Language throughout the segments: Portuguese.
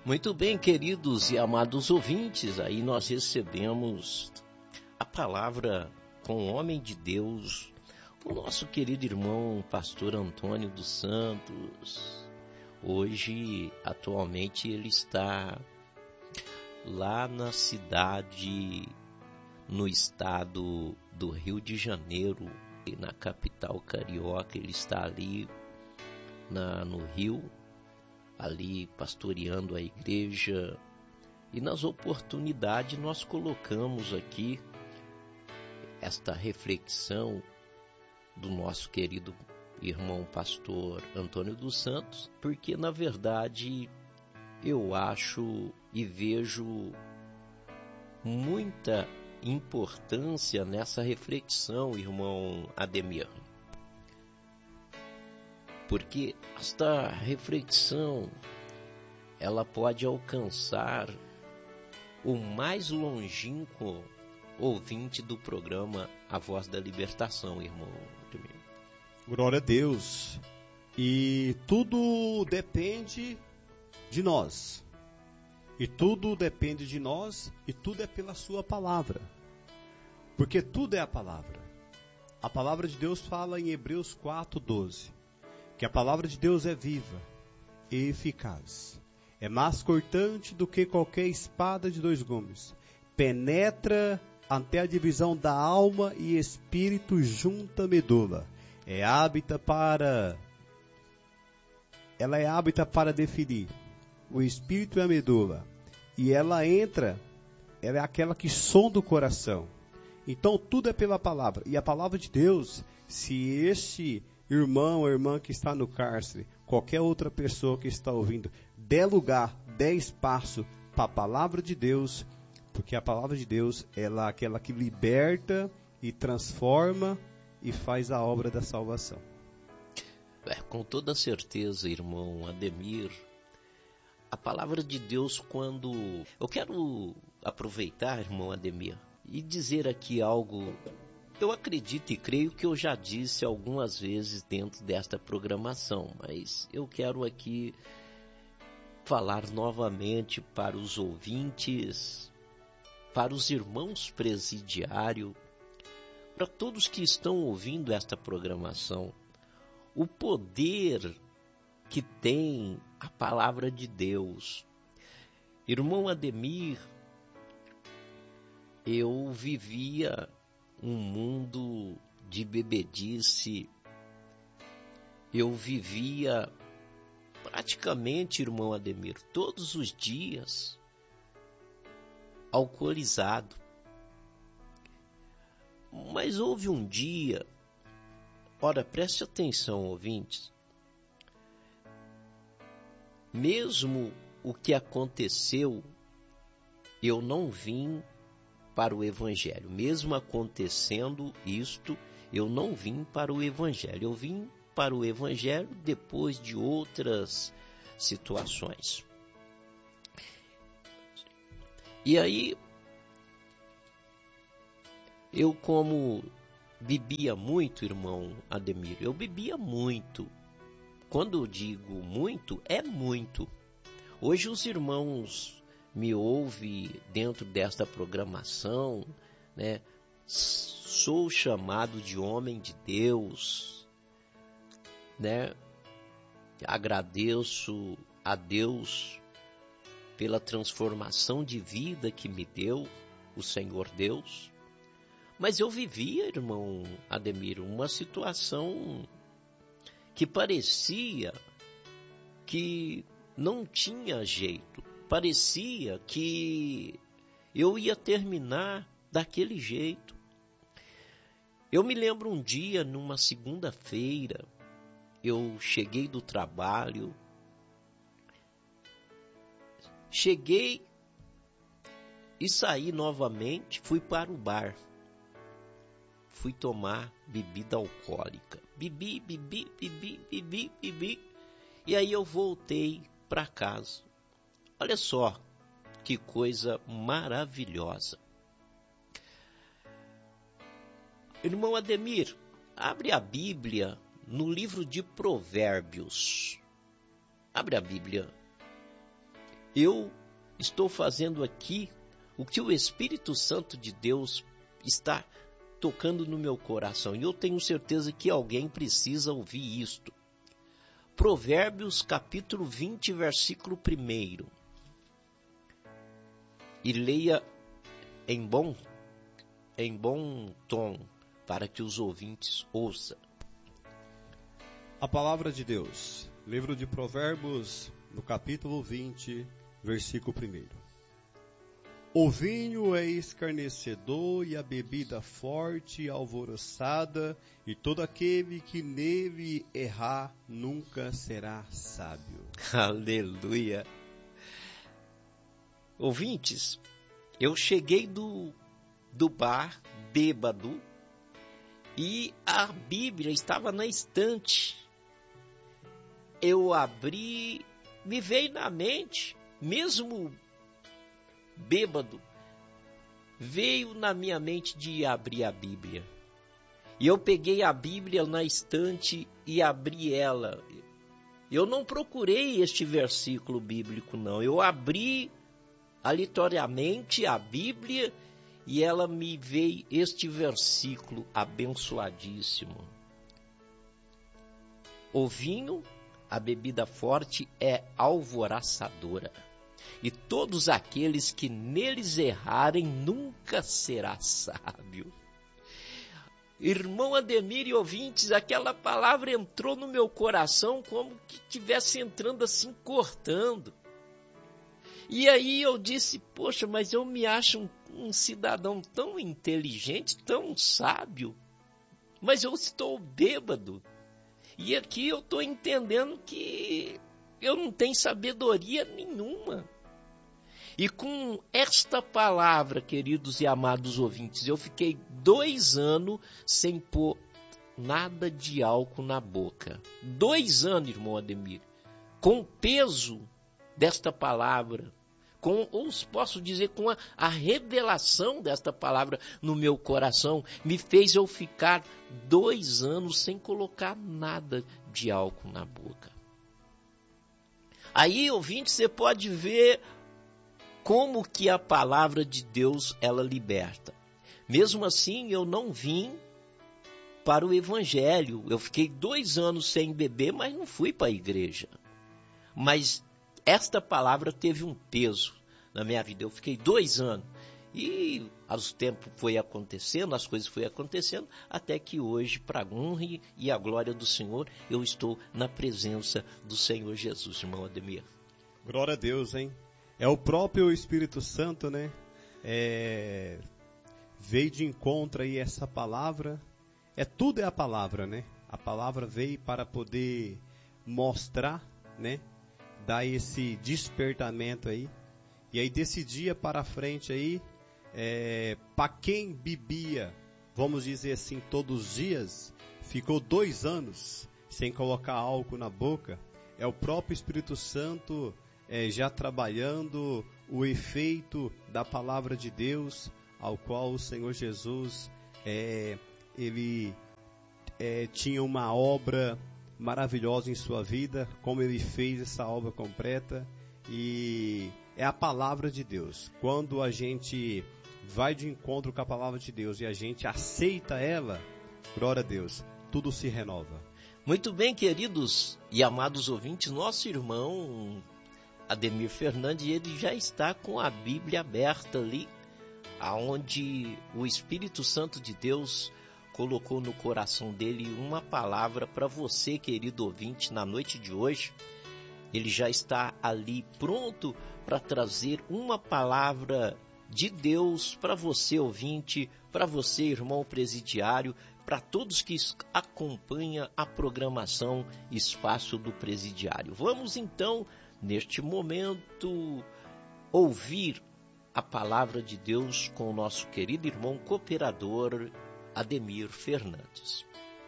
Muito bem, queridos e amados ouvintes, aí nós recebemos a palavra com o homem de Deus, o nosso querido irmão pastor Antônio dos Santos. Hoje, atualmente, ele está lá na cidade, no estado do Rio de Janeiro, e na capital carioca. Ele está ali no Rio, ali pastoreando a igreja, e nas oportunidades nós colocamos aqui esta reflexão do nosso querido irmão pastor Antônio dos Santos, porque na verdade eu acho e vejo muita importância nessa reflexão, irmão Ademir. Porque esta reflexão, ela pode alcançar o mais longínquo ouvinte do programa A Voz da Libertação, irmão. Glória a Deus. E tudo depende de nós. E tudo depende de nós, e tudo é pela sua palavra. Porque tudo é a palavra. A palavra de Deus fala em Hebreus 4:12. Que a palavra de Deus é viva e eficaz, é mais cortante do que qualquer espada de 2 gumes, penetra até a divisão da alma e espírito, junta a medula, ela é hábita para definir o espírito e a medula, e ela é aquela que sonda o coração. Então tudo é pela palavra, e a palavra de Deus, se este irmão ou irmã que está no cárcere, qualquer outra pessoa que está ouvindo, dê lugar, dê espaço para a palavra de Deus, porque a palavra de Deus ela é aquela que liberta e transforma e faz a obra da salvação. Com toda certeza, irmão Ademir, a palavra de Deus, quando... Eu quero aproveitar, irmão Ademir, e dizer aqui algo. Eu acredito e creio que eu já disse algumas vezes dentro desta programação, mas eu quero aqui falar novamente para os ouvintes, para os irmãos presidiários, para todos que estão ouvindo esta programação, o poder que tem a palavra de Deus. Irmão Ademir, eu vivia um mundo de bebedice, eu vivia praticamente, irmão Ademir, todos os dias alcoolizado. Mas houve um dia, ora, preste atenção, ouvintes, mesmo o que aconteceu, eu não vim para o Evangelho. Mesmo acontecendo isto, eu não vim para o Evangelho. Eu vim para o Evangelho depois de outras situações. E aí, eu como bebia muito, irmão Ademir, eu bebia muito. Quando eu digo muito, é muito. Hoje os irmãos me ouve dentro desta programação, né? Sou chamado de homem de Deus, né? Agradeço a Deus pela transformação de vida que me deu, o Senhor Deus. Mas eu vivia, irmão Ademir, uma situação que parecia que não tinha jeito. Parecia que eu ia terminar daquele jeito. Eu me lembro um dia, numa segunda-feira, eu cheguei do trabalho, cheguei e saí novamente, fui para o bar, fui tomar bebida alcoólica. Bebi, e aí eu voltei para casa. Olha só que coisa maravilhosa. Irmão Ademir, abre a Bíblia no livro de Provérbios. Abre a Bíblia. eu estou fazendo aqui o que o Espírito Santo de Deus está tocando no meu coração. E eu tenho certeza que alguém precisa ouvir isto. Provérbios capítulo 20, versículo 1. E leia em bom tom, para que os ouvintes ouçam. A palavra de Deus, livro de Provérbios, no capítulo 20, versículo 1. O vinho é escarnecedor e a bebida forte e alvoroçada, e todo aquele que nele errar nunca será sábio. Aleluia! Ouvintes, eu cheguei do bar bêbado e a Bíblia estava na estante. Eu abri, me veio na mente, mesmo bêbado, veio na minha mente de abrir a Bíblia. E eu peguei a Bíblia na estante e abri ela. Eu não procurei este versículo bíblico, não. Eu abri aleatoriamente a Bíblia e ela me veio este versículo abençoadíssimo. O vinho, a bebida forte, é alvoroçadora, e todos aqueles que neles errarem nunca será sábio. Irmão Ademir e ouvintes, aquela palavra entrou no meu coração como que estivesse entrando assim, cortando. E aí eu disse, poxa, mas eu me acho um cidadão tão inteligente, tão sábio, mas eu estou bêbado. E aqui eu estou entendendo que eu não tenho sabedoria nenhuma. E com esta palavra, queridos e amados ouvintes, eu fiquei 2 anos sem pôr nada de álcool na boca. 2 anos, irmão Ademir, com o peso desta palavra, posso dizer, com a revelação desta palavra no meu coração, me fez eu ficar 2 anos sem colocar nada de álcool na boca. Aí, ouvinte, você pode ver como que a palavra de Deus, ela liberta. Mesmo assim, eu não vim para o evangelho. Eu fiquei 2 anos sem beber, mas não fui para a igreja. Mas esta palavra teve um peso na minha vida. Eu fiquei 2 anos. E o tempo foi acontecendo, as coisas foram acontecendo, até que hoje, para a honra e a glória do Senhor, eu estou na presença do Senhor Jesus, irmão Ademir. Glória a Deus, hein? É o próprio Espírito Santo, né? Veio de encontro aí essa palavra. Tudo é a palavra, né? A palavra veio para poder mostrar, né? Dar esse despertamento aí. E aí desse dia para frente aí, para quem bebia, vamos dizer assim, todos os dias, ficou 2 anos sem colocar álcool na boca. É o próprio Espírito Santo já trabalhando o efeito da palavra de Deus, ao qual o Senhor Jesus, ele tinha uma obra maravilhosa em sua vida, como ele fez essa obra completa, e é a palavra de Deus. Quando a gente vai de encontro com a palavra de Deus e a gente aceita ela, glória a Deus, tudo se renova. Muito bem, queridos e amados ouvintes, nosso irmão Ademir Fernandes, ele já está com a Bíblia aberta ali, aonde o Espírito Santo de Deus colocou no coração dele uma palavra para você, querido ouvinte, na noite de hoje. Ele já está ali pronto para trazer uma palavra de Deus para você, ouvinte, para você, irmão presidiário, para todos que acompanham a programação Espaço do Presidiário. Vamos então, neste momento, ouvir a palavra de Deus com o nosso querido irmão cooperador Ademir Fernandes.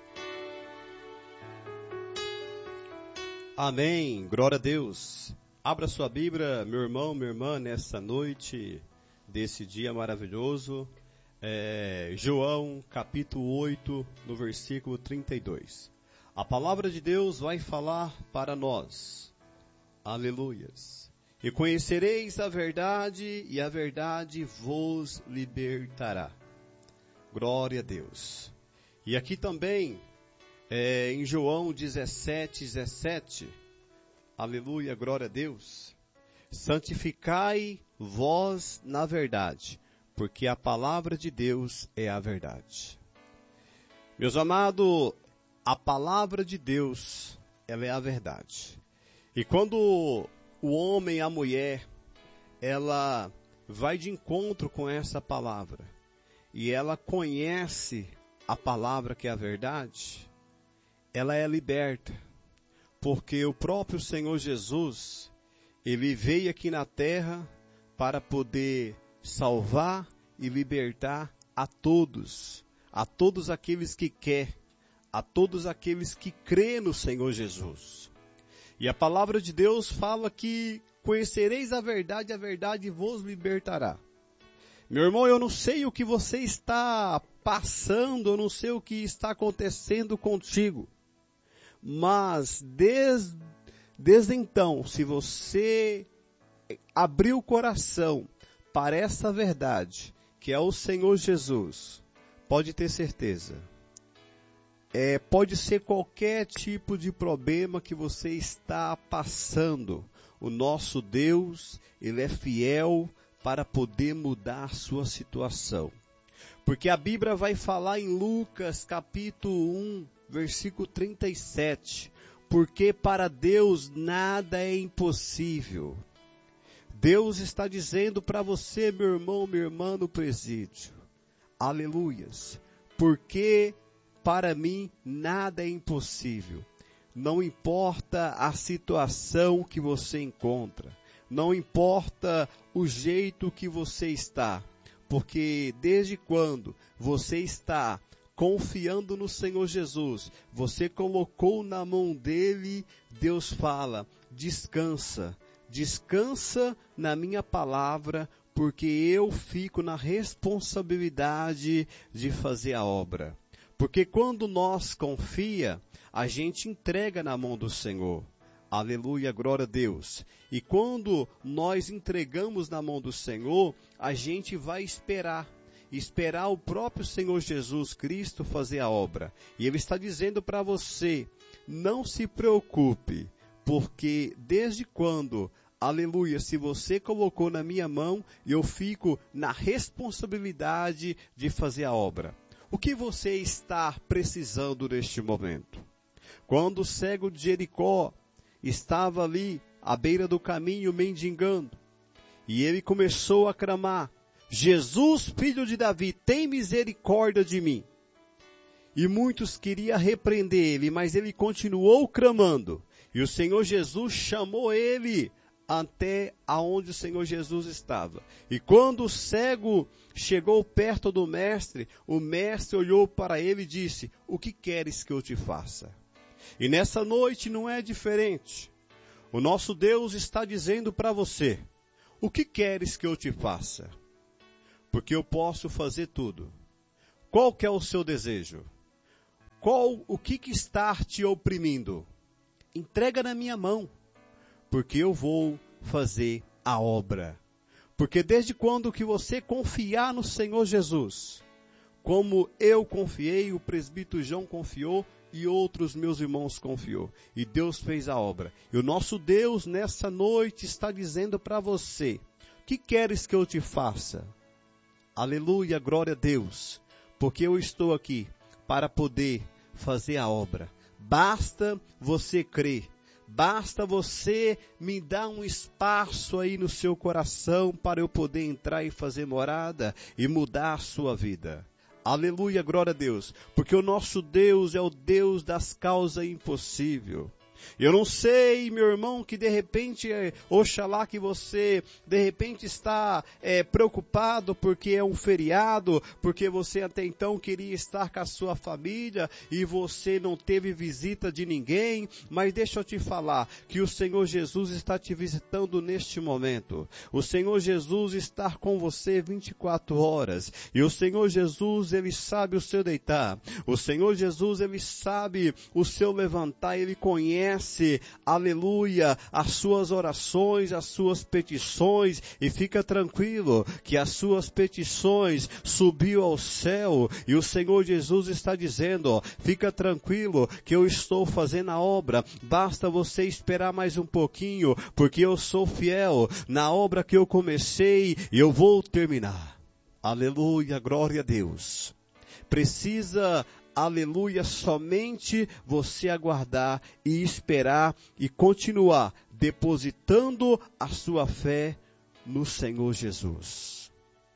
Amém, glória a Deus. Abra sua Bíblia, meu irmão, minha irmã, nessa noite, desse dia maravilhoso. João, capítulo 8, no versículo 32. A palavra de Deus vai falar para nós. Aleluias. E conhecereis a verdade, e a verdade vos libertará. Glória a Deus. E aqui também, em João 17:17, aleluia, glória a Deus. Santificai vós na verdade, porque a palavra de Deus é a verdade. Meus amados, a palavra de Deus, ela é a verdade. E quando o homem e a mulher, ela vai de encontro com essa palavra, e ela conhece a palavra que é a verdade, ela é liberta. Porque o próprio Senhor Jesus, ele veio aqui na terra para poder salvar e libertar a todos aqueles que querem, a todos aqueles que crêem no Senhor Jesus. E a palavra de Deus fala que conhecereis a verdade vos libertará. Meu irmão, eu não sei o que você está passando, eu não sei o que está acontecendo contigo, mas desde então, se você abrir o coração para essa verdade, que é o Senhor Jesus, pode ter certeza, pode ser qualquer tipo de problema que você está passando, o nosso Deus, Ele é fiel para poder mudar a sua situação. Porque a Bíblia vai falar em Lucas capítulo 1, versículo 37, porque para Deus nada é impossível. Deus está dizendo para você, meu irmão, minha irmã, no presídio, aleluias, porque para mim nada é impossível. Não importa a situação que você encontra, não importa o jeito que você está, porque desde quando você está confiando no Senhor Jesus, você colocou na mão dele, Deus fala, descansa na minha palavra, porque eu fico na responsabilidade de fazer a obra. Porque quando nós confia, a gente entrega na mão do Senhor. Aleluia, glória a Deus. E quando nós entregamos na mão do Senhor, a gente vai esperar o próprio Senhor Jesus Cristo fazer a obra. E Ele está dizendo para você, não se preocupe, porque desde quando, aleluia, se você colocou na minha mão, eu fico na responsabilidade de fazer a obra. O que você está precisando neste momento? Quando o cego de Jericó estava ali à beira do caminho mendigando, e ele começou a clamar, Jesus, filho de Davi, tem misericórdia de mim. E muitos queriam repreender ele, mas ele continuou clamando. E o Senhor Jesus chamou ele até aonde o Senhor Jesus estava. E quando o cego chegou perto do mestre, o mestre olhou para ele e disse, o que queres que eu te faça? E nessa noite não é diferente. O nosso Deus está dizendo para você, o que queres que eu te faça? Porque eu posso fazer tudo. Qual que é o seu desejo? O que está te oprimindo? Entrega na minha mão, porque eu vou fazer a obra. Porque desde quando que você confiar no Senhor Jesus, como eu confiei, o presbítero João confiou, e outros meus irmãos confiou. E Deus fez a obra. E o nosso Deus nessa noite está dizendo para você, o que queres que eu te faça? Aleluia, glória a Deus, porque eu estou aqui para poder fazer a obra. Basta você crer, basta você me dar um espaço aí no seu coração para eu poder entrar e fazer morada e mudar a sua vida. Aleluia, glória a Deus, porque o nosso Deus é o Deus das causas impossíveis. Eu não sei, meu irmão, que de repente, oxalá que você de repente está preocupado porque é um feriado, porque você até então queria estar com a sua família e você não teve visita de ninguém, mas deixa eu te falar que o Senhor Jesus está te visitando neste momento. O Senhor Jesus está com você 24 horas e o Senhor Jesus, Ele sabe o seu deitar. O Senhor Jesus, Ele sabe o seu levantar, Ele conhece conhece, aleluia, as suas orações, as suas petições, e fica tranquilo que as suas petições subiu ao céu, e o Senhor Jesus está dizendo, fica tranquilo que eu estou fazendo a obra, basta você esperar mais um pouquinho, porque eu sou fiel na obra que eu comecei e eu vou terminar. Aleluia, glória a Deus. Precisa, aleluia, somente você aguardar e esperar e continuar depositando a sua fé no Senhor Jesus.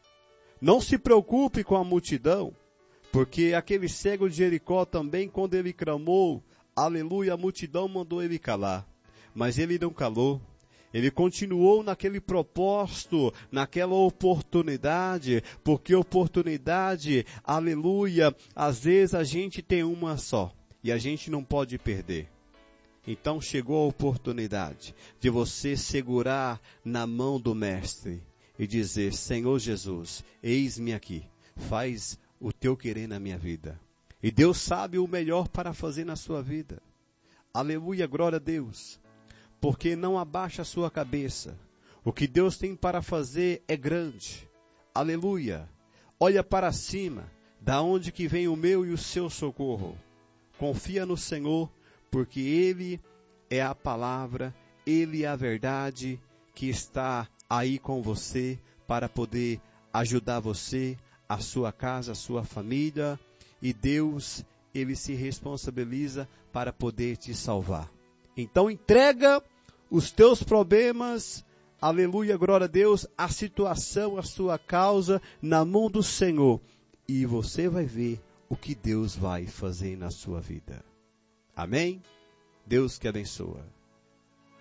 Não se preocupe com a multidão, porque aquele cego de Jericó também, quando ele clamou, aleluia, a multidão mandou ele calar, mas ele não calou. Ele continuou naquele propósito, naquela oportunidade, porque oportunidade, aleluia, às vezes a gente tem uma só e a gente não pode perder. Então chegou a oportunidade de você segurar na mão do Mestre e dizer, Senhor Jesus, eis-me aqui, faz o teu querer na minha vida. E Deus sabe o melhor para fazer na sua vida. Aleluia, glória a Deus. Porque não abaixa a sua cabeça. O que Deus tem para fazer é grande. Aleluia. Olha para cima, da onde que vem o meu e o seu socorro. Confia no Senhor, porque Ele é a palavra, Ele é a verdade que está aí com você para poder ajudar você, a sua casa, a sua família. E Deus, Ele se responsabiliza para poder te salvar. Então entrega os teus problemas, aleluia, glória a Deus, a situação, a sua causa na mão do Senhor. E você vai ver o que Deus vai fazer na sua vida. Amém? Deus que abençoa.